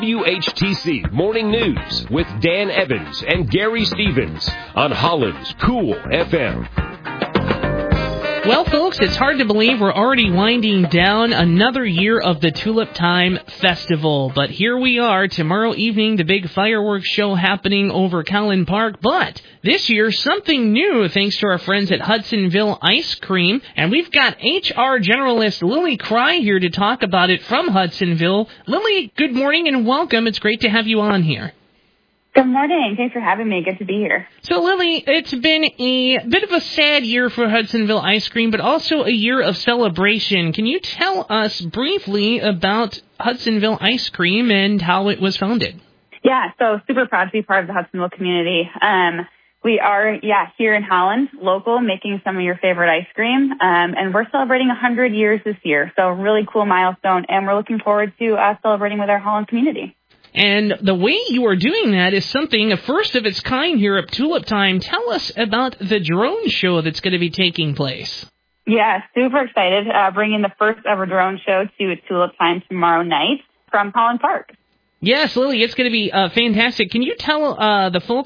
WHTC Morning News with Dan Evans and Gary Stevens on Holland's Cool FM. Well, folks, it's hard to believe we're already winding down another year of the Tulip Time Festival. But here we are, tomorrow evening, the big fireworks show happening over Callan Park. But this year, something new thanks to our friends at Hudsonville Ice Cream. And we've got HR Generalist Lily Cry here to talk about it from Hudsonville. Lily, good morning and welcome. It's great to have you on here. Good morning. Thanks for having me. Good to be here. So, Lily, it's been a bit of a sad year for Hudsonville Ice Cream, but also a year of celebration. Can you tell us briefly about Hudsonville Ice Cream and how it was founded? Yeah, so super proud to be part of the Hudsonville community. We are, here in Holland, local, making some of your favorite ice cream, and we're celebrating 100 years this year. So, really cool milestone, and we're looking forward to celebrating with our Holland community. And the way you are doing that is something, a first of its kind here at Tulip Time. Tell us about the drone show that's going to be taking place. Yeah, super excited. Bringing the first ever drone show to Tulip Time tomorrow night from Holland Park. Yes, Lily, it's going to be fantastic. Can you tell the folks